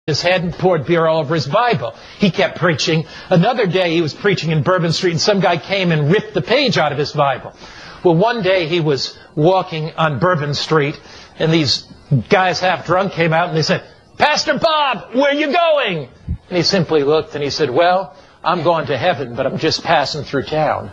his head and poured beer all over his Bible. He kept preaching. Another day he was preaching in Bourbon Street and some guy came and ripped the page out of his Bible. Well, one day he was walking on Bourbon Street and these guys half drunk came out and they said, "Pastor Bob, where are you going?" And he simply looked and he said, "Well, I'm going to heaven, but I'm just passing through town."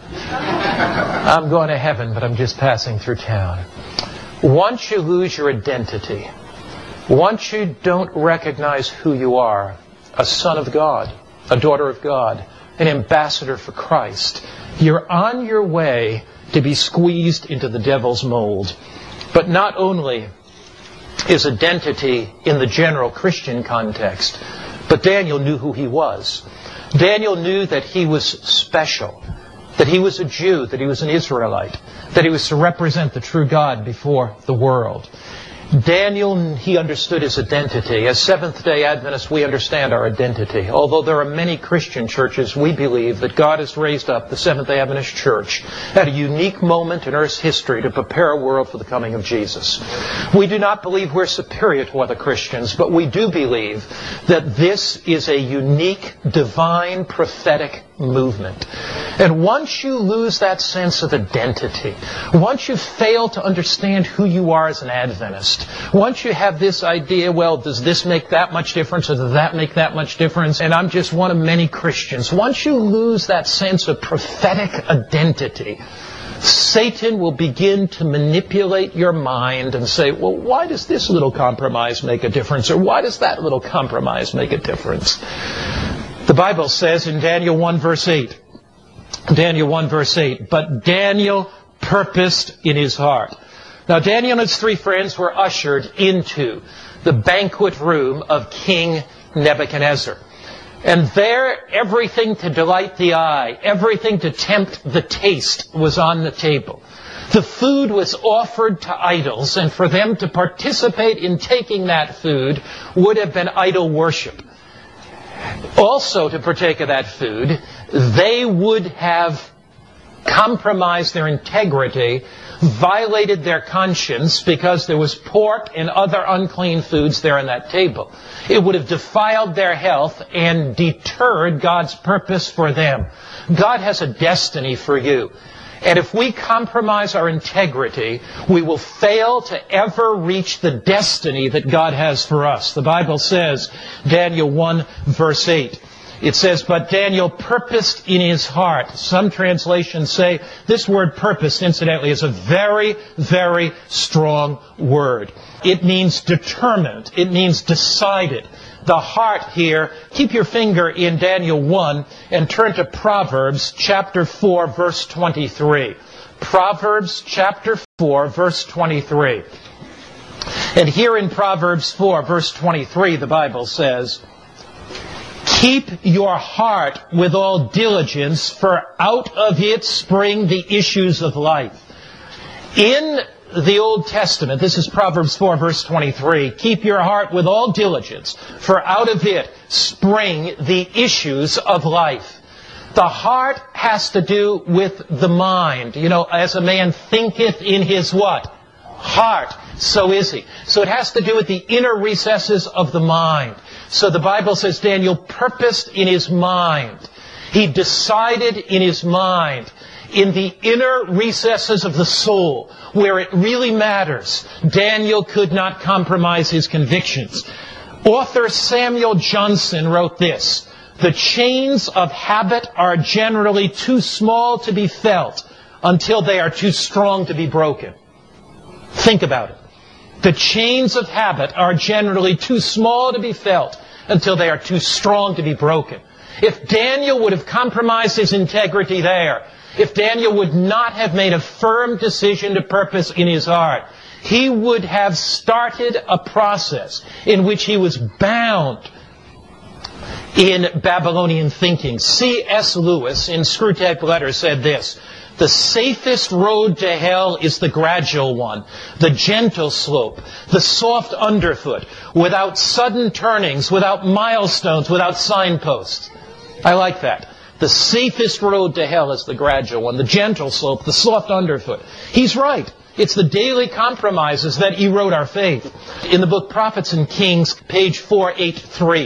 I'm going to heaven, but I'm just passing through town. Once you lose your identity, once you don't recognize who you are, a son of God, a daughter of God, an ambassador for Christ, you're on your way to be squeezed into the devil's mold. But not only is identity in the general Christian context, but Daniel knew who he was. Daniel knew that he was special, that he was a Jew, that he was an Israelite, that he was to represent the true God before the world. Daniel, he understood his identity. As Seventh-day Adventists, we understand our identity. Although there are many Christian churches, we believe that God has raised up the Seventh-day Adventist Church at a unique moment in Earth's history to prepare a world for the coming of Jesus. We do not believe we're superior to other Christians, but we do believe that this is a unique, divine, prophetic movement. And once you lose that sense of identity, once you fail to understand who you are as an Adventist, once you have this idea, well, does this make that much difference or does that make that much difference, and I'm just one of many Christians, once you lose that sense of prophetic identity, Satan will begin to manipulate your mind and say, well, why does this little compromise make a difference? Or why does that little compromise make a difference? The Bible says in Daniel 1 verse 8, Daniel 1 verse 8, but Daniel purposed in his heart. Now Daniel and his three friends were ushered into the banquet room of King Nebuchadnezzar. And there, everything to delight the eye, everything to tempt the taste was on the table. The food was offered to idols, and for them to participate in taking that food would have been idol worship. Also, to partake of that food, they would have compromised their integrity, violated their conscience because there was pork and other unclean foods there on that table. It would have defiled their health and deterred God's purpose for them. God has a destiny for you. And if we compromise our integrity, we will fail to ever reach the destiny that God has for us. The Bible says, Daniel 1 verse 8, it says, but Daniel purposed in his heart. Some translations say this word purposed, incidentally, is a very, very strong word. It means determined. It means decided. The heart here, keep your finger in Daniel 1 and turn to Proverbs chapter 4 verse 23. Proverbs chapter 4 verse 23. And here in Proverbs 4 verse 23 the Bible says, keep your heart with all diligence, for out of it spring the issues of life. In the Old Testament, this is Proverbs 4 verse 23, keep your heart with all diligence, for out of it spring the issues of life. The heart has to do with the mind. You know, as a man thinketh in his what? Heart, so is he. So it has to do with the inner recesses of the mind. So the Bible says Daniel purposed in his mind. He decided in his mind. In the inner recesses of the soul, where it really matters, Daniel could not compromise his convictions. Author Samuel Johnson wrote this, the chains of habit are generally too small to be felt until they are too strong to be broken. Think about it. The chains of habit are generally too small to be felt until they are too strong to be broken. If Daniel would have compromised his integrity there, if Daniel would not have made a firm decision to purpose in his heart, he would have started a process in which he was bound in Babylonian thinking. C.S. Lewis, in Screwtape Letters, said this, the safest road to hell is the gradual one, the gentle slope, the soft underfoot, without sudden turnings, without milestones, without signposts. I like that. The safest road to hell is the gradual one, the gentle slope, the soft underfoot. He's right. It's the daily compromises that erode our faith. In the book Prophets and Kings, page 483,